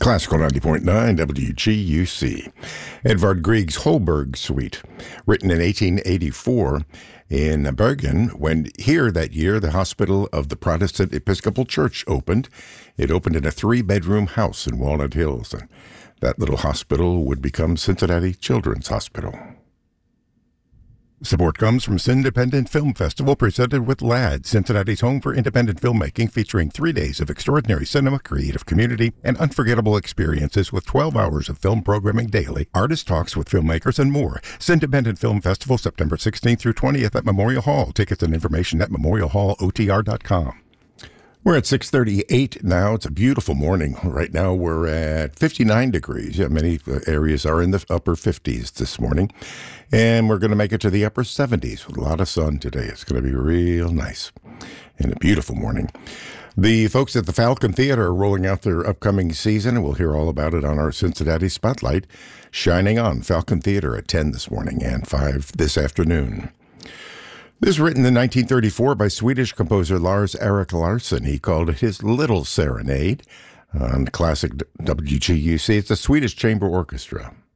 Classical 90.9 WGUC. Edvard Grieg's Holberg Suite, written in 1884 in Bergen, when here that year the Hospital of the Protestant Episcopal Church opened. It opened in a 3-bedroom house in Walnut Hills, and that little hospital would become Cincinnati Children's Hospital. Support comes from Independent Film Festival, presented with LAD, Cincinnati's home for independent filmmaking, featuring 3 days of extraordinary cinema, creative community, and unforgettable experiences with 12 hours of film programming daily, artist talks with filmmakers, and more. Independent Film Festival, September 16th through 20th at Memorial Hall. Tickets and information at memorialhallotr.com. We're at 6:38 now. It's a beautiful morning. Right now we're at 59 degrees. Yeah, many areas are in the upper 50s this morning. And we're going to make it to the upper 70s with a lot of sun today. It's going to be real nice and a beautiful morning. The folks at the Falcon Theater are rolling out their upcoming season, and we'll hear all about it on our Cincinnati Spotlight. Shining On, Falcon Theater at 10 this morning and 5 this afternoon. This was written in 1934 by Swedish composer Lars-Erik Larsson. He called it his Little Serenade. On classic WGUC, it's a Swedish chamber orchestra.